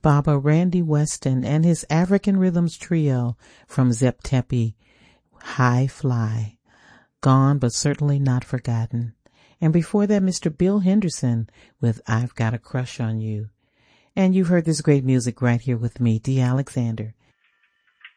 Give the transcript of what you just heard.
Baba Randy Weston and his African Rhythms Trio from Zep Tepi, High Fly. Gone but certainly not forgotten. And before that, Mr. Bill Henderson with I've Got a Crush on You. And you've heard this great music right here with me, Dee Alexander,